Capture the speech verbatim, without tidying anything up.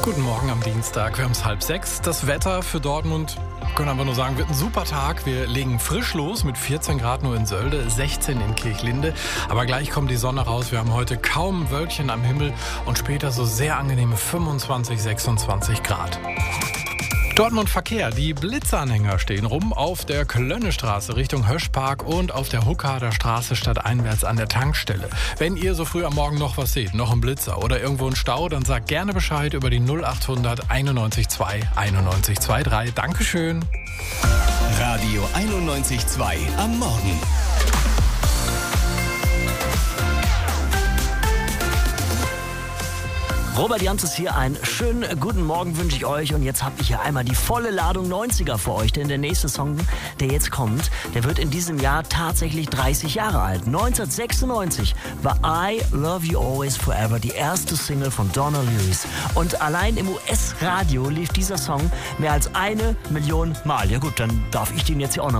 Guten Morgen am Dienstag, wir haben es halb sechs. Das Wetter für Dortmund, können aber nur sagen, wird ein super Tag. Wir legen frisch los mit vierzehn Grad nur in Sölde, sechzehn in Kirchlinde. Aber gleich kommt die Sonne raus. Wir haben heute kaum Wölkchen am Himmel und später so sehr angenehme fünfundzwanzig, sechsundzwanzig Grad. Dortmund Verkehr. Die Blitzanhänger stehen rum auf der Klönnestraße Richtung Höschpark und auf der Huckader Straße stadteinwärts an der Tankstelle. Wenn ihr so früh am Morgen noch was seht, noch einen Blitzer oder irgendwo einen Stau, dann sagt gerne Bescheid über die null achthundert einundneunzig zwei einundneunzig drei. Dankeschön. Radio einundneunzig zwei am Morgen. Robert Janz hier, einen schönen guten Morgen wünsche ich euch und jetzt habe ich hier einmal die volle Ladung neunziger für euch, denn der nächste Song, der jetzt kommt, der wird in diesem Jahr tatsächlich dreißig Jahre alt. neunzehnhundertsechsundneunzig war I Love You Always Forever die erste Single von Donna Lewis und allein im U S-Radio lief dieser Song mehr als eine Million Mal. Ja gut, dann darf ich den jetzt hier auch noch